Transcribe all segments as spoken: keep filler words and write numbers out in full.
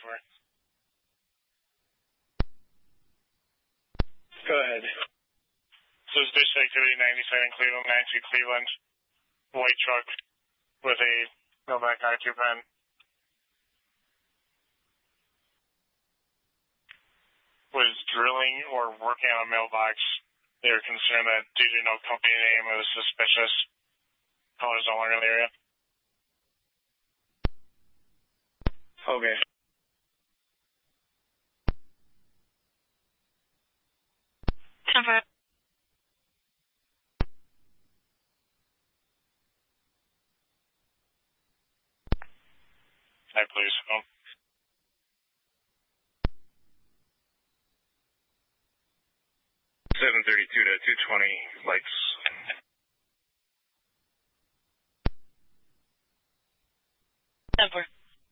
for. Go ahead. Suspicious activity ninety-seven Cleveland, nine two Cleveland. White truck with a Novak I two pen. Was drilling or working on a mailbox. They were concerned that due to no company name, it was suspicious. Callers no longer in the area. Okay. Temper. Hi, please. Oh. seven thirty-two to two twenty, lights. Temper.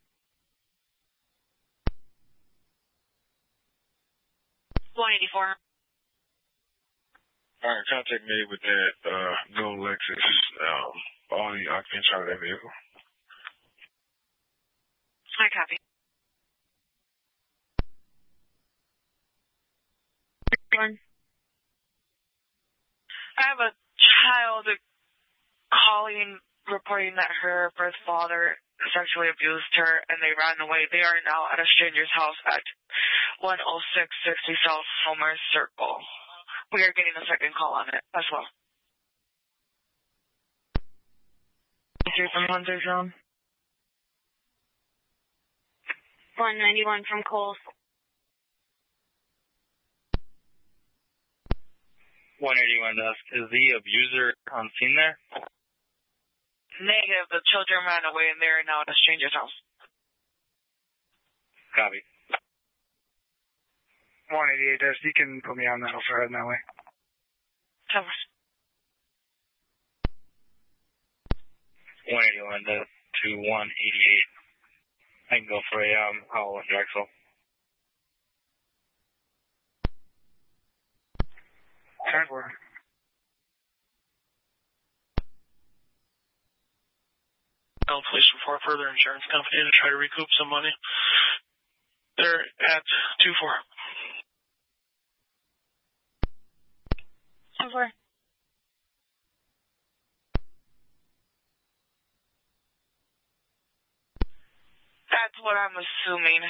one eighty-four. Alright, contact me with that, uh, no Lexus, um, all the occupants out of that vehicle. I copy. One. I have a child calling, reporting that her birth father sexually abused her and they ran away. They are now at a stranger's house at one oh six sixty South Homer Circle. We are getting a second call on it as well. Three from Hunter Zone. one ninety-one from Coles. one eighty-one desk. Is the abuser on scene there? Negative. The children ran away and they are now at a stranger's house. Copy. one eighty-eight desk. You can put me on that. I'll start heading that way. Covers. one eighty-one desk to one eighty-eight. I can go for a um, Howell and Drexel. ten four. Police report further insurance company to try to recoup some money. They're at two four. two four. That's what I'm assuming.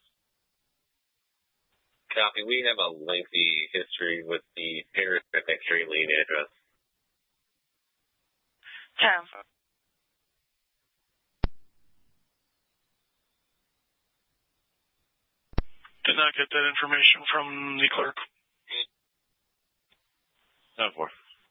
Copy. We have a lengthy history with the Paris Victory Lane address. Ten. Did not get that information from the clerk. ten four.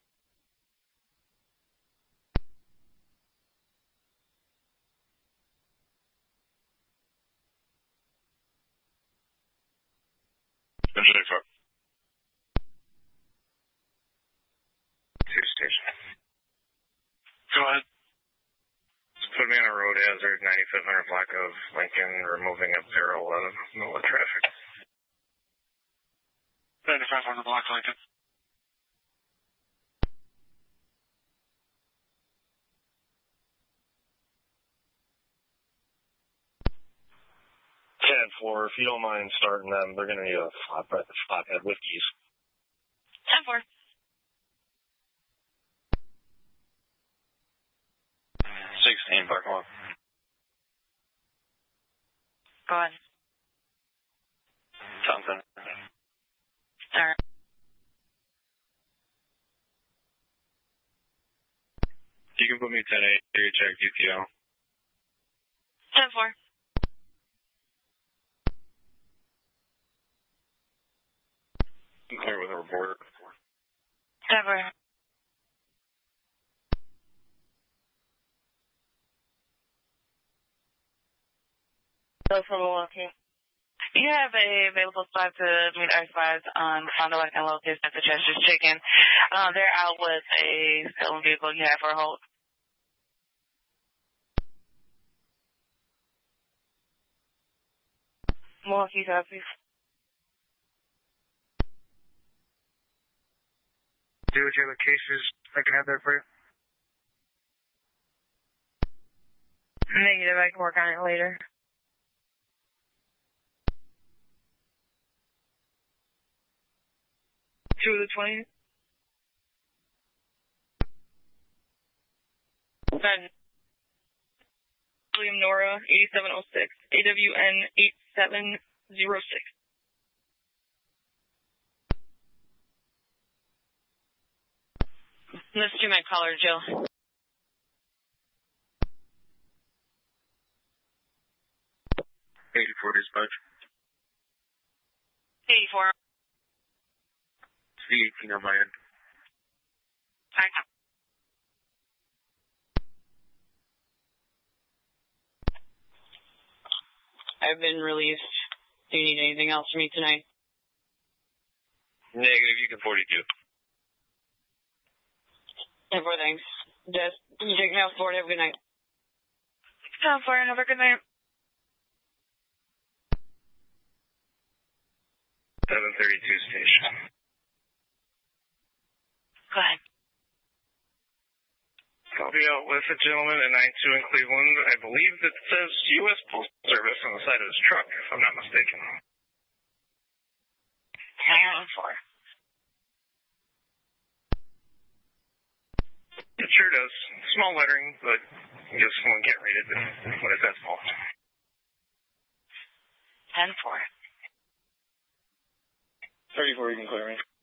Two station. Go ahead. Just put me on a road hazard, ninety-five hundred block of Lincoln, removing a barrel of no traffic. ninety-five hundred block Lincoln. ten four, if you don't mind starting them, they're going to need a flatbed, flatbed with keys. ten four. sixteen, park one. Go ahead. Thompson. Alright. You can put me ten eight, area check U T L. ten four. I'm clear with a report. ten four. Go from Milwaukee. You have a available spot to meet our spies on Fond du Lac and location at the Chester's Chicken. Uh, they're out with a stolen vehicle you have for a hold. Milwaukee copies. Do what you have cases I can have there for you. Negative. I can work on it later. two of the twenty. Then William Nora, eighty-seven oh six, A W N eight seven zero six. This is my caller, Jill. eighty-four dispatch. eighty-four. C eighteen on my end. Hi. I've been released. Do you need anything else from me tonight? Negative, you can forty-two. ten four, thanks. Des, can you take me out forward? Have a good night. ten four, have a good night. seven thirty-two station. Go ahead. I'll be out with a gentleman at nine two in Cleveland. I believe that says U S Postal Service on the side of his truck, if I'm not mistaken. Hang on for. It sure does. Small lettering, but just won't get rated when it's that small. ten four. thirty-four, you can clear me.